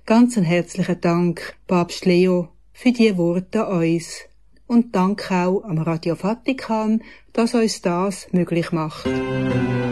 Ganz einen herzlichen Dank, Papst Leo, für die Worte an uns. Und Dank auch am Radio Vatikan, dass uns das möglich macht.